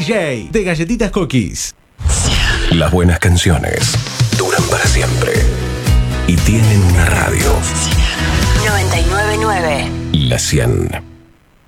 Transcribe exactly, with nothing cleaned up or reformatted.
J de Galletitas Cookies. Las buenas canciones duran para siempre y tienen una radio. noventa y nueve punto nueve. La cien.